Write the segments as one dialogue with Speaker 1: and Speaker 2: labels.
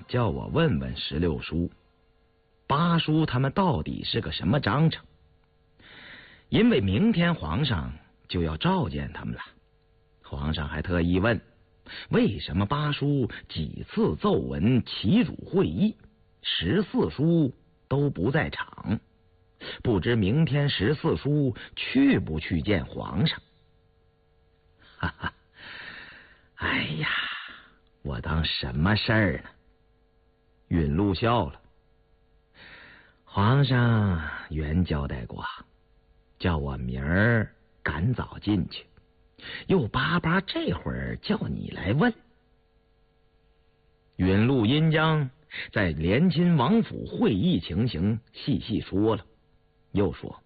Speaker 1: 叫我问问16叔，八叔他们到底是个什么章程，因为明天皇上就要召见他们了。皇上还特意问，为什么八叔几次奏闻齐主会议，14叔都不在场，不知明天14叔去不去见皇上。哈哈，哎呀，我当什么事儿呢？允禄笑了，皇上原交代过，叫我明儿赶早进去，又巴巴这会儿叫你来问。允禄因将在联亲王府会议情形细细说了，又说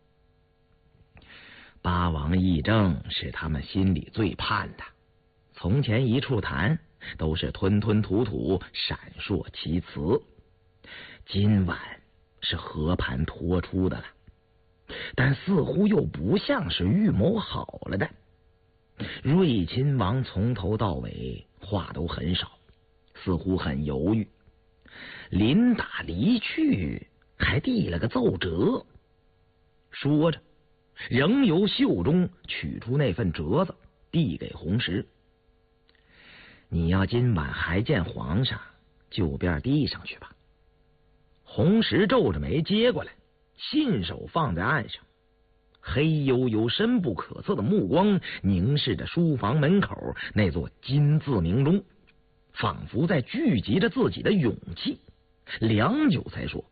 Speaker 1: 八王议政是他们心里最盼的，从前一处谈都是吞吞吐吐，闪烁其词，今晚是和盘托出的了，但似乎又不像是预谋好了的。睿亲王从头到尾话都很少，似乎很犹豫，临打离去还递了个奏折，说着仍由袖中取出那份折子递给红石。你要今晚还见皇上，就便递上去吧。红石皱着眉接过来，信手放在案上，黑黝黝深不可测的目光凝视着书房门口那座金字铭钟，仿佛在聚集着自己的勇气。良久才说，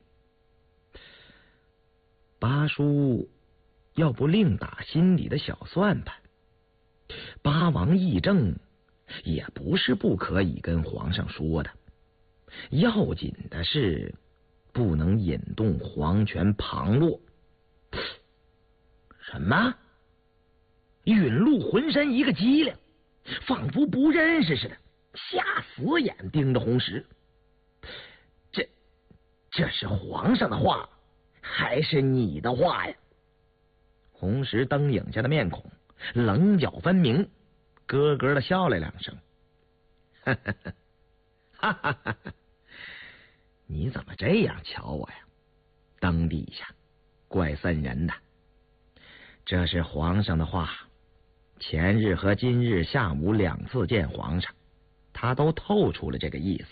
Speaker 1: 八叔要不另打心里的小算盘，八王议政也不是不可以跟皇上说的，要紧的是不能引动皇权旁落。什么？允禄浑身一个激灵，仿佛不认识似的，瞎死眼盯着红石。这是皇上的话还是你的话呀？红石灯影下的面孔棱角分明，咯咯的笑了两声，哈哈哈哈哈哈！你怎么这样瞧我呀？灯底下怪瘆人的。这是皇上的话，前日和今日下午2次见皇上，他都透出了这个意思。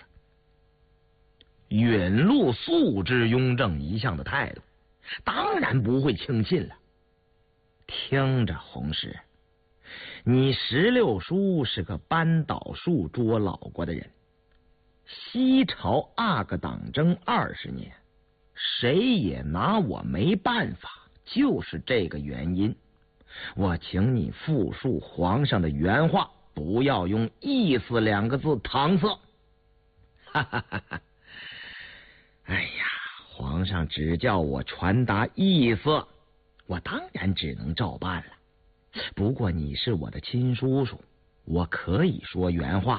Speaker 1: 允禄素知雍正一向的态度，当然不会轻信了。听着，红石，你16叔是个扳倒术捉老过的人，西朝阿哥党争20年，谁也拿我没办法，就是这个原因。我请你复述皇上的原话，不要用意思2个字搪塞。哈哈哈哈！哎呀，皇上只叫我传达意思，我当然只能照办了。不过你是我的亲叔叔，我可以说原话。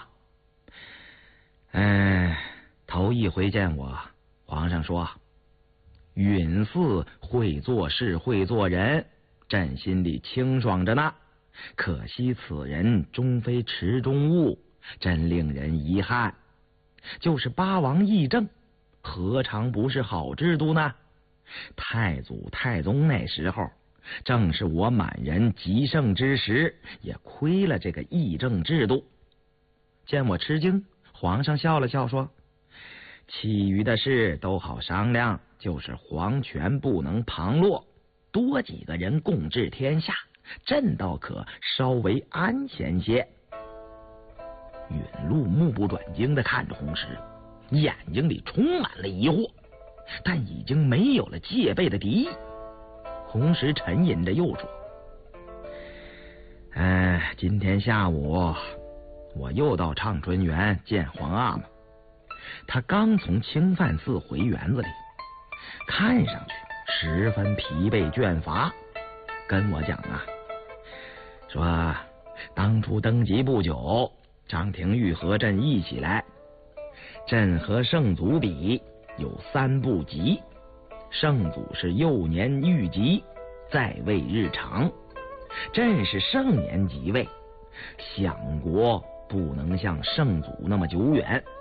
Speaker 1: 头一回见我，皇上说允嗣会做事会做人，朕心里清爽着呢，可惜此人终非池中物，真令人遗憾。就是八王议政，何尝不是好制度呢？太祖太宗那时候正是我满人极盛之时，也亏了这个议政制度。见我吃惊，皇上笑了笑说，其余的事都好商量，就是皇权不能旁落，多几个人共治天下，朕倒可稍微安闲些。允禄目不转睛地看着红石，眼睛里充满了疑惑，但已经没有了戒备的敌意。红石沉吟着又说，今天下午我又到畅春园见皇阿玛，他刚从清饭寺回园子里，看上去十分疲惫倦乏，跟我讲说当初登基不久，张廷玉和朕一起来，朕和圣祖比有3不及，圣祖是幼年遇疾，在位日长，朕是盛年即位，享国不能像圣祖那么久远，